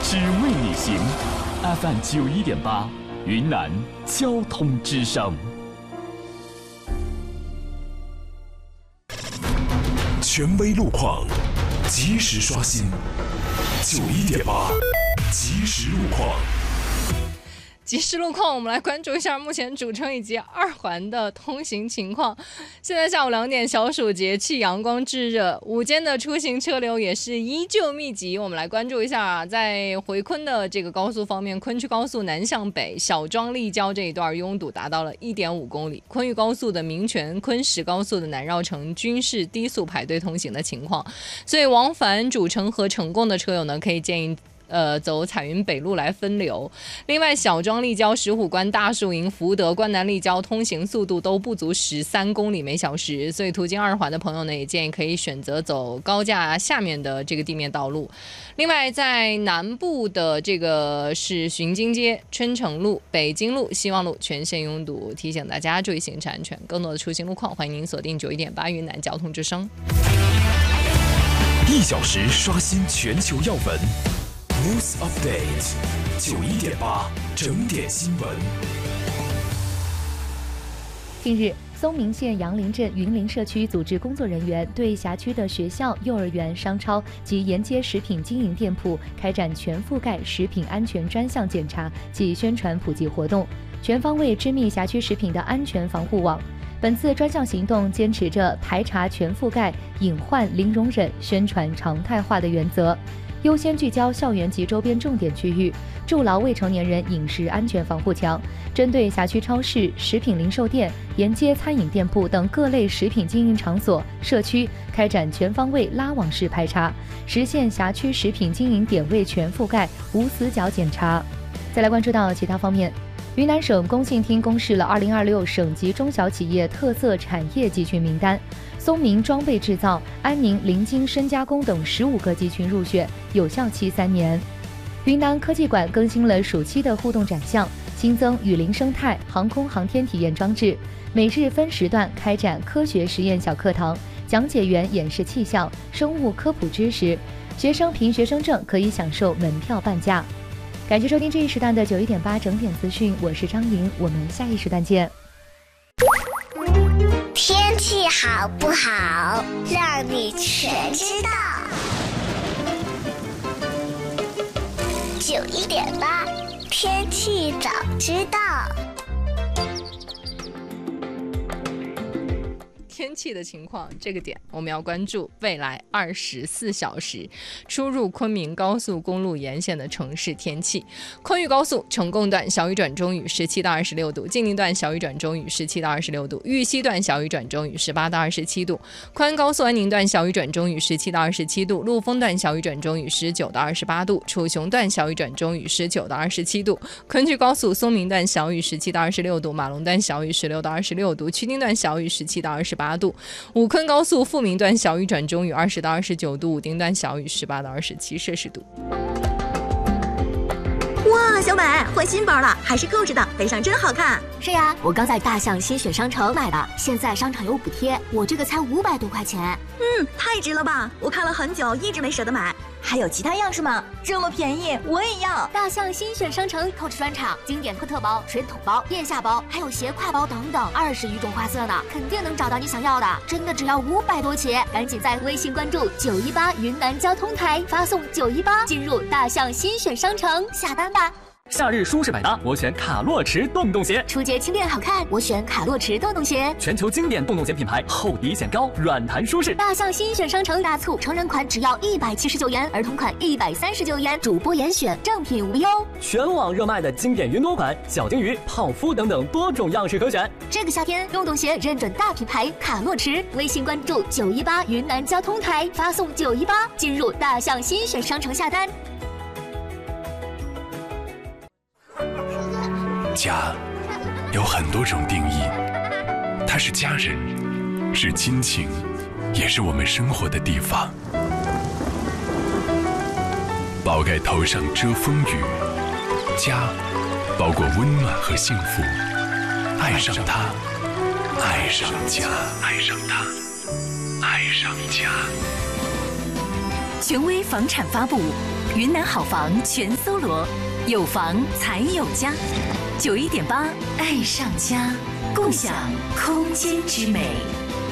只为你行。FM 91.8，云南交通之声。 权威路况，及时刷新。91.8，即时路况。 即时路况，我们来关注一下目前主城以及二环的通行情况。现在下午2点，小暑节气，阳光炙热，午间的出行车流也是依旧密集。我们来关注一下，在回昆的这个高速方面，昆区高速南向北小庄立交这一段拥堵达到了1.5公里，昆豫高速的民权、昆石高速的南绕城均是低速排队通行的情况，所以往返主城和成贡的车友呢，可以建议走彩云北路来分流。另外，小庄立交、石虎关、大树营、福德、关南立交通行速度都不足13公里每小时，所以途经二环的朋友呢，也建议可以选择走高架下面的这个地面道路。另外，在南部的这个是巡京街、春城路、北京路、希望路全线拥堵，提醒大家注意行车安全。更多的出行路况，欢迎您锁定91.8云南交通之声。 1小时刷新全球要闻。News Update 91.8整点新闻。 近日，松明县杨林镇云林社区组织工作人员对辖区的学校、幼儿园、商超及沿街食品经营店铺开展全覆盖食品安全专项检查及宣传普及活动，全方位织密辖区食品的安全防护网。本次专项行动坚持着排查全覆盖、隐患零容忍、宣传常态化的原则，优先聚焦校园及周边重点区域，筑牢未成年人饮食安全防护墙。针对辖区超市、食品零售店、沿街餐饮店铺等各类食品经营场所、社区，开展全方位拉网式排查，实现辖区食品经营点位全覆盖、无死角检查。再来关注到其他方面。云南省工信厅公示了2026省级中小企业特色产业集群名单，松明装备制造、安宁临津深加工等15个集群入选，有效期3年。云南科技馆更新了暑期的互动展项，新增雨林生态、航空航天体验装置，每日分时段开展科学实验小课堂，讲解员演示气象、生物科普知识，学生凭学生证可以享受门票半价。感谢收听这一时段的91.8整点资讯，我是张莹，我们下一时段见。 天气好不好，让你全知道。91.8天气早知道。 天气的情况，这个点我们要关注未来24小时出入昆明高速公路沿线的城市天气。昆豫高速成贡段小雨转中雨17到26度，晋宁段小雨转中雨17到26度，玉溪段小雨转中雨18到27度，昆安高速安宁段小雨转中雨17到27度，陆丰段小雨转中雨19到28度，楚雄段小雨转中雨19到27度，昆曲高速松明段小雨17到26度，马龙段小雨16到26度，曲宁段小雨17到28度，武昆高速富民段小雨转中雨20到29度，武丁段小雨18到27摄氏度。 哇，小美换新包了，还是购置的，背上真好看。 是呀，我刚在大象新选商城买的，现在商场有补贴，我这个才500多块钱。 太值了吧！我看了很久，一直没舍得买。 还有其他样式吗？这么便宜，我也要！ 大象新选商城购置专场，经典特包、水桶包、腋下包，还有斜挎包等等，20余种花色呢，肯定能找到你想要的。真的只要500多起，赶紧在微信关注918云南交通台，发送918进入大象新选商城下单吧。 夏日舒适百搭，我选卡洛驰洞洞鞋； 初节轻练好看，我选卡洛驰洞洞鞋。 全球经典洞洞鞋品牌，厚底显高，软弹舒适。 大象新选商城大促，成人款只要179元，儿童款139元，主播严选，正品无忧。 全网热卖的经典云朵款、小金鱼、泡芙等等多种样式可选。 这个夏天，洞洞鞋认准大品牌卡洛驰，微信关注918云南交通台，发送918进入大象新选商城下单。 家有很多种定义，它是家人，是亲情，也是我们生活的地方。宝盖头上遮风雨，家包括温暖和幸福。爱上它，爱上家，爱上它，爱上家。 权威房产发布， 云南好房全搜罗，有房才有家。91.8，爱上家，共享空间之美。